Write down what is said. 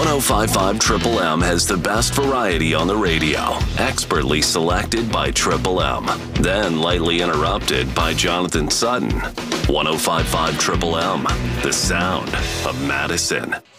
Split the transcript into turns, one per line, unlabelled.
105.5 Triple M has the best variety on the radio, expertly selected by Triple M, then lightly interrupted by Jonathan Sutton. 105.5 Triple M, the sound of Madison.